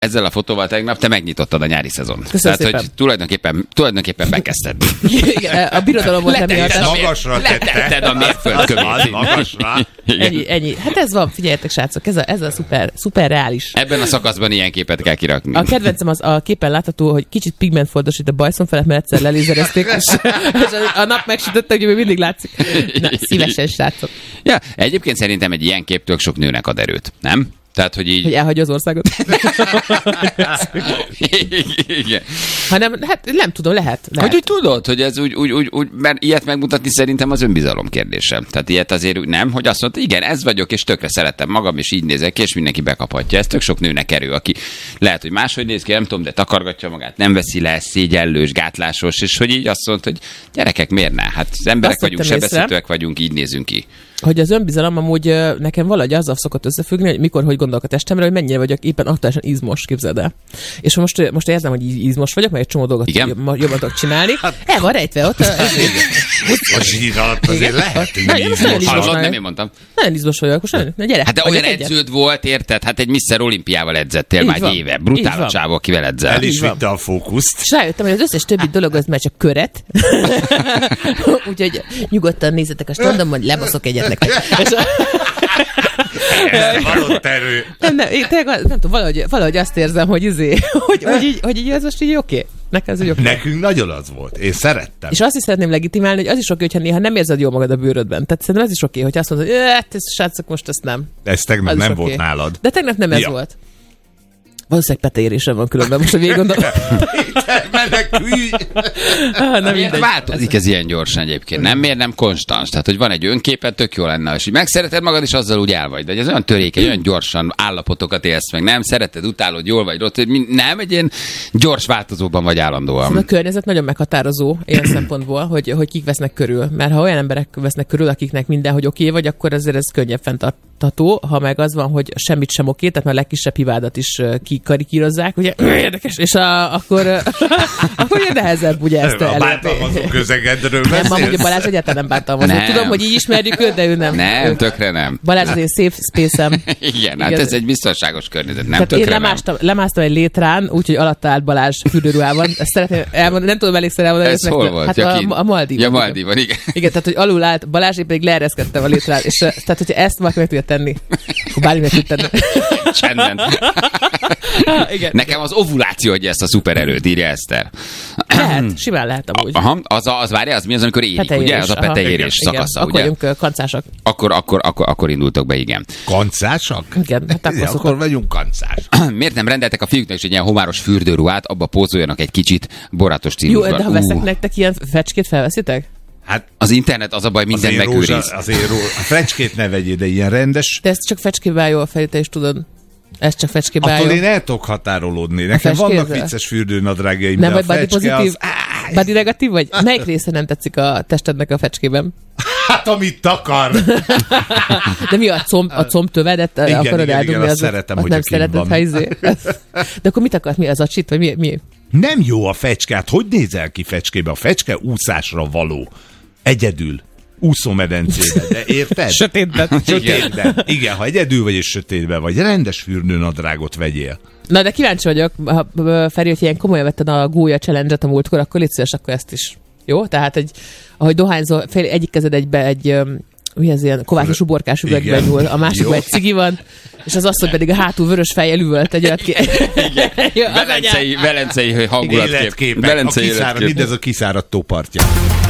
ezzel a fotóval tegnap te megnyitottad a nyári szezon. Köszönöm Tehát, szépen. hogy tulajdonképpen bekezdted. Igen, a birodalom volt emiatt. Letetted a mérföldkövét. Magasra. Ennyi. Hát ez van, figyeljetek srácok, ez a szuper reális. Ebben a szakaszban ilyen képet kell kirakni. A kedvencem az a képen látható, hogy kicsit pigmentfordosít a bajszom felett, mert egyszer lelézerezték, és a nap megsütötte, hogy még mindig látszik. Na, szívesen srácok. Ja, egyébként szerintem egy ilyen képtől sok nőnek ad erőt, nem? Tehát, hogy így... Hogy elhagyja az országot. Igen. Hanem, hát nem tudom, lehet. Hogy úgy tudod, hogy ez úgy, mert ilyet megmutatni szerintem az önbizalom kérdése. Tehát ilyet azért úgy nem, hogy azt mondta, igen, ez vagyok, és tökre szeretem magam, és így nézek ki, és mindenki bekaphatja. Ez tök sok nőnek erő, aki lehet, hogy máshogy néz ki, nem tudom, de takargatja magát, nem veszi le, szégyellős, gátlásos, és hogy így azt mondta, hogy gyerekek, miért ne? Hát az emberek Azt vagyunk, vettem észre, sebezhetőek vagyunk, így nézünk ki. hogy az önbizalom amúgy nekem valahogy azzal szokott összefüggni, hogy mikor, hogy gondolok a testemre, hogy mennyire vagyok éppen aktuálisan izmos, képzeld el. És most érzem, hogy izmos vagyok, mert egy csomó dolgot jobban tudok csinálni. El van rejtve ott. A zsír alatt azért lehet, Hallod, nem én mondtam. Nagyon izmos vagyok. Most gyere. Hát de olyan edződ volt, érted? Hát egy Mr. Olimpiával edzettél már egy éve. Brutál a csávó, akivel edzel. El is vitte a fókuszt. És rájöttem, hogy az összes többi dolog az már csak köret. Úgyhogy nyugodtan nézzetek a standon, hogy lebaszok egyet nektek. Valott erő. Nem tudom, valahogy azt érzem, hogy hogy így ez most így oké. Nekem ez oké. Nekünk nagyon az volt. Én szerettem. És azt is szeretném legitimálni, hogy az is oké, hogyha néha nem érzed jól magad a bőrödben. Tehát szerintem ez is oké, hogy azt mondod, hogy ez srácok, most ezt nem. Ez tegnap nem volt nálad. De tegnap nem ez volt. Valószínűleg peteérésem van különben, most a végig gondolom. Menekülj! Nem mindegy. Változik ez ilyen gyorsan egyébként. Nem, miért nem konstans? Tehát, hogy van egy önképed, tök jó lenne, és így megszereted magad, és azzal úgy el vagy. De ez olyan törékeny, olyan gyorsan állapotokat élsz meg. Nem szereted, utálod, jól vagy rossz. Nem, egy ilyen gyors változóban vagy állandóan. Szóval a környezet nagyon meghatározó ilyen szempontból, hogy kik vesznek körül. Mert ha olyan emberek vesznek körül, akiknek mindenhogy oké vagy, akkor azért ez könnyebb fenntartható. Ha meg az van, hogy semmit sem oké, tehát már a legkisebb hibádat is kikarikírozzák, ugye érdekes, és akkor nehezebb ugye ezt elérni. A bántalmazó közegedről beszélsz? Nem, amúgy Balázs egyáltalán nem bántalmazó. Tudom, hogy így ismerjük őt, de ő nem. Nem, tökre nem. Balázs az én safe space-em. Igen, hát ez egy biztonságos környezet, nem tökre én lemásztam egy létrán, úgyhogy alatta állt Balázs fürdőruhában. Ezt szeretném elmondani, nem tudom elégszer elmondani. Ez hol volt? Hát a Maldívon. Ja, Maldívon, igen. Igen, tehát hogy alul állt Balázs, én pedig leereszkedtem a létrán, és tehát hogyha ezt valaki meg tudja tenni, akkor bármi meg tud tenni. Csendben. Nekem az ovuláció adja ezt a szupererőt, írja Eszter. Lehet, simán lehet amúgy. Aha, az mi az, amikor érik, ugye? Az a peteérés szakasza, akkor ugye? Akkor vagyunk kancásak. Akkor indultok be, igen. Kancásak? Igen, hát akkor vagyunk kancás. Miért nem rendeltek a fiúknak is egy ilyen homáros fürdőruhát, abba pózoljanak egy kicsit borátos stílusban? Jó, de ha veszek nektek ilyen fecskét, felveszitek? Hát az internet az a baj, minden megőriz. Azért a fecskét ne vegyél, de ilyen rendes. De ez csak fecskébe jó a fejét, te is tudod. Ez csak fecskébe attól én el tudok határolódni. Nekem vannak vicces fürdőnadrágjaim, nem de a vagy body pozitív? Body negatív vagy? Melyik része nem tetszik a testednek a fecskében? Hát, amit takar. De mi a combtövedet akarod eldugni? Azt szeretem, hogy nem szereted, ha izé. De akkor mit akarsz? Mi az a csit? Vagy mi? Nem jó a fecske. Hát hogy nézel ki fecskébe? A fecske úszásra való. Egyedül. Úszómedencébe, de érted? Sötétben. Igen, ha egyedül vagy és sötétben vagy, rendes fürdőnadrágot vegyél. Na, de kíváncsi vagyok, Feri, hogy ilyen komolyan vetted a gólya challenge-et a múltkor, akkor légy szíves, akkor ezt is. Jó? Tehát, ahogy dohányzol, egyik kezed mi ez ilyen kovászos uborkás üvegben nyúl, a másikban egy cigi van, és az asszony pedig a hátul vörös fejjel üvölt egy olyat ki. Velencei hangulatkép. Mindez a kiszáradt tó partján.